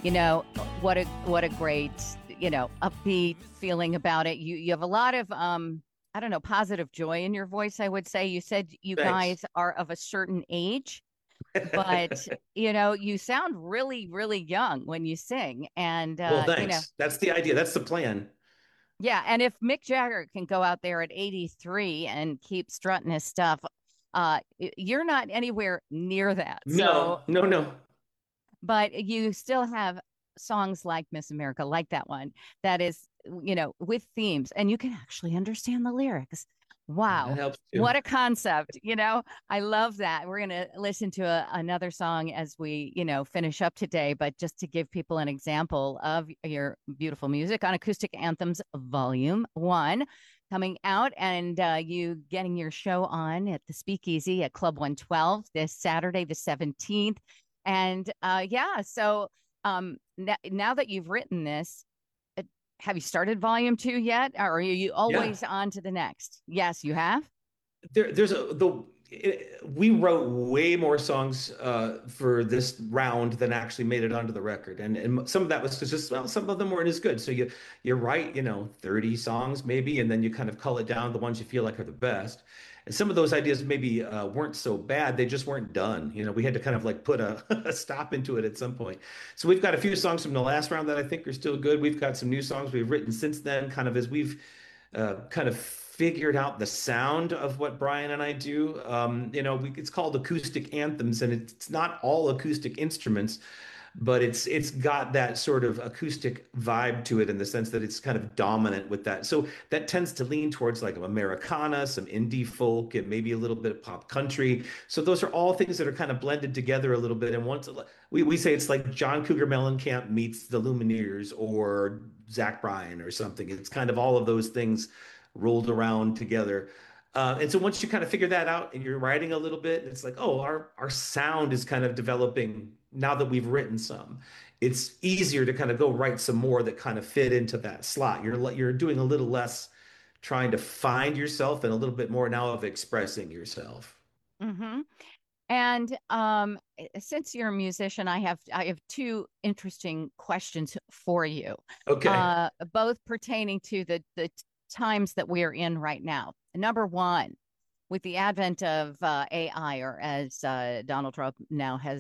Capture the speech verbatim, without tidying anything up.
You know, what a what a great, you know, upbeat feeling about it. You you have a lot of um I don't know, positive joy in your voice, I would say. You said you Thanks. guys are of a certain age, but you know, you sound really really young when you sing and Well, uh, you know, thanks. That's the idea. That's the plan. yeah, and if Mick Jagger can go out there at eighty-three and keep strutting his stuff, uh you're not anywhere near that. So No, no, no. but you still have songs like Miss America, like that one, that is, you know, with themes, and you can actually understand the lyrics. That Wow. helps What too. a concept. You know, I love that. We're going to listen to a, another song as we, you know, finish up today. But just to give people an example of your beautiful music on Acoustic Anthems Volume One coming out, and uh, you getting your show on at the Speakeasy at Club one twelve this Saturday, the seventeenth. And uh, yeah, so um, n- now that you've written this, uh, have you started volume two yet? Or are you Yeah. always on to the next? Yes, you have. There, there's a the it, we wrote way more songs uh, for this round than actually made it onto the record, and and some of that was just well, some of them weren't as good. So you you write, you know, thirty songs maybe, and then you kind of cull it down the ones you feel like are the best. And some of those ideas maybe uh, weren't so bad, they just weren't done. You know, we had to kind of like put a, a stop into it at some point. So we've got a few songs from the last round that I think are still good. We've got some new songs we've written since then, kind of as we've uh, kind of figured out the sound of what Brian and I do. Um, you know, we, it's called acoustic anthems, and it's not all acoustic instruments, but it's it's got that sort of acoustic vibe to it in the sense that it's kind of dominant with that. So that tends to lean towards like Americana, some indie folk, and maybe a little bit of pop country. So those are all things that are kind of blended together a little bit. And once we, we say it's like John Cougar Mellencamp meets the Lumineers or Zach Bryan or something. It's kind of all of those things rolled around together. Uh, and so once you kind of figure that out and you're writing a little bit, it's like, oh, our our sound is kind of developing now that we've written some. It's easier to kind of go write some more that kind of fit into that slot. You're you're doing a little less trying to find yourself and a little bit more now of expressing yourself. Hmm. And um, since you're a musician, I have I have two interesting questions for you, Okay. uh, both pertaining to the the times that we are in right now. Number one, with the advent of uh, A I, or as uh, Donald Trump now has